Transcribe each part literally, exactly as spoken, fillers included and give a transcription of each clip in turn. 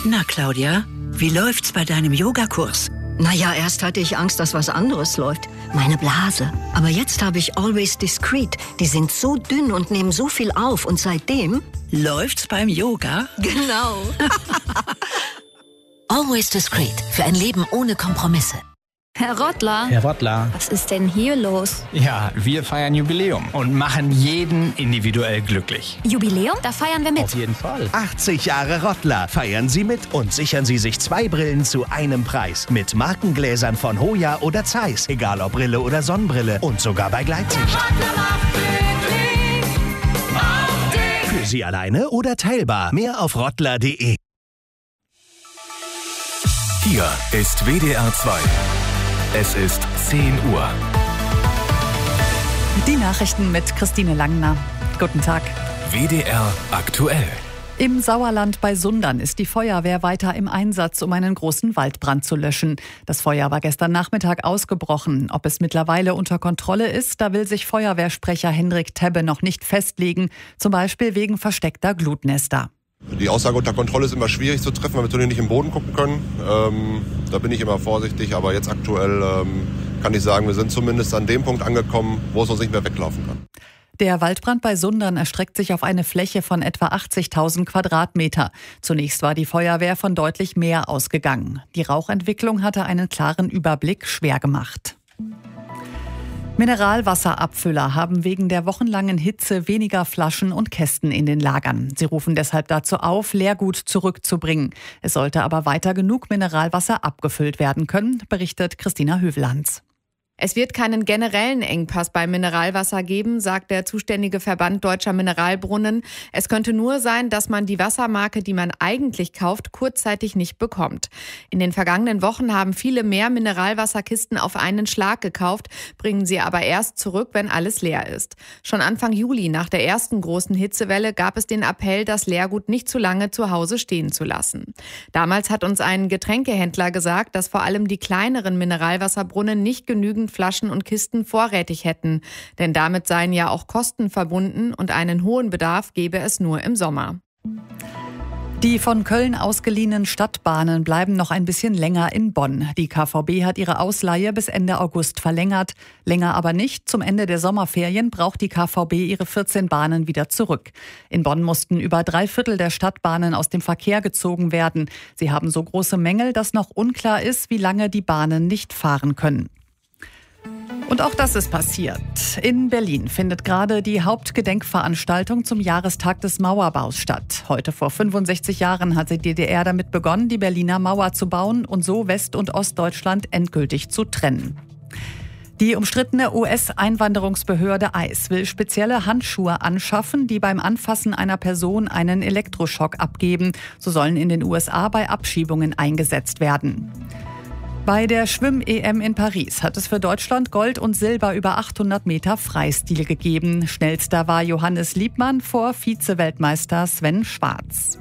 Na, Claudia, wie läuft's bei deinem Yogakurs? Naja, erst hatte ich Angst, dass was anderes läuft. Meine Blase. Aber jetzt habe ich Always Discreet. Die sind so dünn und nehmen so viel auf. Und seitdem... Läuft's beim Yoga? Genau. Always Discreet. Für ein Leben ohne Kompromisse. Herr Rottler. Herr Rottler. Was ist denn hier los? Ja, wir feiern Jubiläum und machen jeden individuell glücklich. Jubiläum? Da feiern wir mit. Auf jeden Fall. achtzig Jahre Rottler. Feiern Sie mit und sichern Sie sich zwei Brillen zu einem Preis. Mit Markengläsern von Hoya oder Zeiss. Egal ob Brille oder Sonnenbrille. Und sogar bei Gleitsicht. Für Sie alleine oder teilbar. Mehr auf rottler punkt de. Hier ist W D R zwei. Es ist zehn Uhr. Die Nachrichten mit Christine Langner. Guten Tag. W D R aktuell. Im Sauerland bei Sundern ist die Feuerwehr weiter im Einsatz, um einen großen Waldbrand zu löschen. Das Feuer war gestern Nachmittag ausgebrochen. Ob es mittlerweile unter Kontrolle ist, da will sich Feuerwehrsprecher Hendrik Tebbe noch nicht festlegen. Zum Beispiel wegen versteckter Glutnester. Die Aussage unter Kontrolle ist immer schwierig zu treffen, weil wir natürlich nicht im Boden gucken können. Ähm, da bin ich immer vorsichtig, aber jetzt aktuell ähm, kann ich sagen, wir sind zumindest an dem Punkt angekommen, wo es uns nicht mehr weglaufen kann. Der Waldbrand bei Sundern erstreckt sich auf eine Fläche von etwa achtzigtausend Quadratmeter. Zunächst war die Feuerwehr von deutlich mehr ausgegangen. Die Rauchentwicklung hatte einen klaren Überblick schwer gemacht. Mineralwasserabfüller haben wegen der wochenlangen Hitze weniger Flaschen und Kästen in den Lagern. Sie rufen deshalb dazu auf, Leergut zurückzubringen. Es sollte aber weiter genug Mineralwasser abgefüllt werden können, berichtet Christina Hövelanz. Es wird keinen generellen Engpass beim Mineralwasser geben, sagt der zuständige Verband Deutscher Mineralbrunnen. Es könnte nur sein, dass man die Wassermarke, die man eigentlich kauft, kurzzeitig nicht bekommt. In den vergangenen Wochen haben viele mehr Mineralwasserkisten auf einen Schlag gekauft, bringen sie aber erst zurück, wenn alles leer ist. Schon Anfang Juli, nach der ersten großen Hitzewelle, gab es den Appell, das Leergut nicht zu lange zu Hause stehen zu lassen. Damals hat uns ein Getränkehändler gesagt, dass vor allem die kleineren Mineralwasserbrunnen nicht genügend Flaschen und Kisten vorrätig hätten. Denn damit seien ja auch Kosten verbunden und einen hohen Bedarf gäbe es nur im Sommer. Die von Köln ausgeliehenen Stadtbahnen bleiben noch ein bisschen länger in Bonn. Die K V B hat ihre Ausleihe bis Ende August verlängert. Länger aber nicht. Zum Ende der Sommerferien braucht die K V B ihre vierzehn Bahnen wieder zurück. In Bonn mussten über drei Viertel der Stadtbahnen aus dem Verkehr gezogen werden. Sie haben so große Mängel, dass noch unklar ist, wie lange die Bahnen nicht fahren können. Und auch das ist passiert. In Berlin findet gerade die Hauptgedenkveranstaltung zum Jahrestag des Mauerbaus statt. Heute vor fünfundsechzig Jahren hat die D D R damit begonnen, die Berliner Mauer zu bauen und so West- und Ostdeutschland endgültig zu trennen. Die umstrittene U S-Einwanderungsbehörde I C E will spezielle Handschuhe anschaffen, die beim Anfassen einer Person einen Elektroschock abgeben. So sollen in den U S A bei Abschiebungen eingesetzt werden. Bei der Schwimm-E M in Paris hat es für Deutschland Gold und Silber über achthundert Meter Freistil gegeben. Schnellster war Johannes Liebmann vor Vize-Weltmeister Sven Schwarz.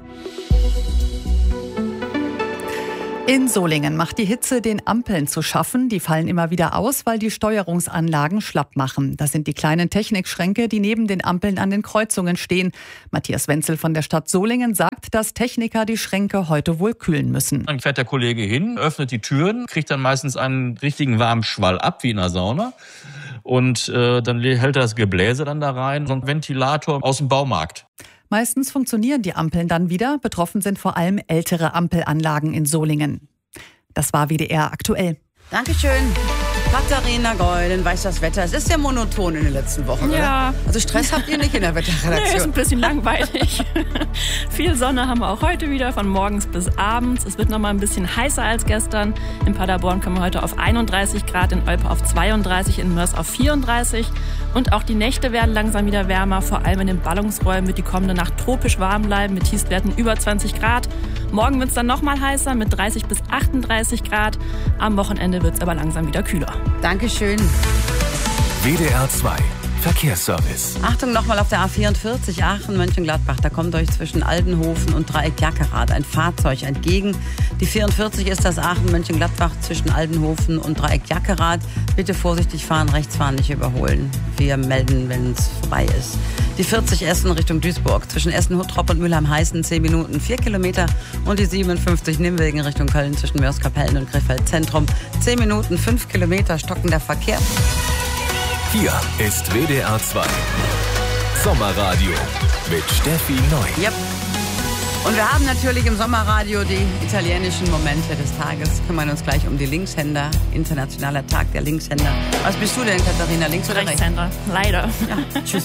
In Solingen macht die Hitze den Ampeln zu schaffen. Die fallen immer wieder aus, weil die Steuerungsanlagen schlapp machen. Das sind die kleinen Technikschränke, die neben den Ampeln an den Kreuzungen stehen. Matthias Wenzel von der Stadt Solingen sagt, dass Techniker die Schränke heute wohl kühlen müssen. Dann fährt der Kollege hin, öffnet die Türen, kriegt dann meistens einen richtigen warmen Schwall ab, wie in einer Sauna. Und äh, dann hält er das Gebläse dann da rein. So ein Ventilator aus dem Baumarkt. Meistens funktionieren die Ampeln dann wieder. Betroffen sind vor allem ältere Ampelanlagen in Solingen. Das war W D R aktuell. Dankeschön. Katharina Geulen weiß das Wetter. Es ist sehr monoton in den letzten Wochen, ja. Oder? Also Stress habt ihr nicht in der Wetterredaktion? Nee, ist ein bisschen langweilig. Viel Sonne haben wir auch heute wieder, von morgens bis abends. Es wird noch mal ein bisschen heißer als gestern. In Paderborn kommen wir heute auf einunddreißig Grad, in Olpe auf zweiunddreißig, in Mörs auf vierunddreißig. Und auch die Nächte werden langsam wieder wärmer. Vor allem in den Ballungsräumen wird die kommende Nacht tropisch warm bleiben mit Tiefstwerten über zwanzig Grad. Morgen wird es dann noch mal heißer mit dreißig bis achtunddreißig Grad. Am Wochenende wird es aber langsam wieder kühler. Dankeschön. W D R zwei. Verkehrsservice. Achtung, nochmal auf der A vierundvierzig Aachen-Mönchengladbach. Da kommt euch zwischen Aldenhofen und Dreieck Jackerath ein Fahrzeug entgegen. Die vierundvierzig ist das Aachen-Mönchengladbach zwischen Aldenhofen und Dreieck Jackerath. Bitte vorsichtig fahren, rechts fahren, nicht überholen. Wir melden, wenn es vorbei ist. Die vierzig Essen Richtung Duisburg. Zwischen Essen-Huttrop und Mülheim-Heißen zehn Minuten, vier Kilometer. Und die siebenundfünfzig Nimwegen Richtung Köln zwischen Mörs-Kapellen und Krefeld Zentrum. zehn Minuten, fünf Kilometer, stockender Verkehr. Hier ist W D R zwei Sommerradio mit Steffi Neu. Yep. Und wir haben natürlich im Sommerradio die italienischen Momente des Tages. Kümmern uns gleich um die Linkshänder. Internationaler Tag der Linkshänder. Was bist du denn, Katharina? Links oder rechts? Rechtshänder, leider. Ja, tschüss.